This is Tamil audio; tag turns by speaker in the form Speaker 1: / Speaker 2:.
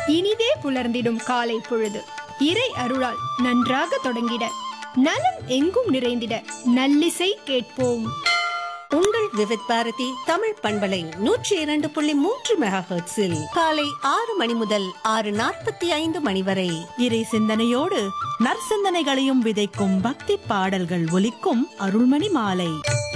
Speaker 1: இனிதே புலர்ந்திடும் காலை பொழுது இறை அருளால் நன்றாக தொடங்கிட, நலம் எங்கும் நிறைந்திட நல்லிசை கேட்போம்.
Speaker 2: உங்கள் விவித் பாரதி தமிழ் பண்பலை 102.3 மெகாஹெர்ட்ஸில் காலை 6 மணி முதல் 6:45 மணி வரை
Speaker 3: இறை சிந்தனையோடு நற்சிந்தனைகளையும் விதைக்கும் பக்தி பாடல்கள் ஒலிக்கும் அருள்மணி மாலை.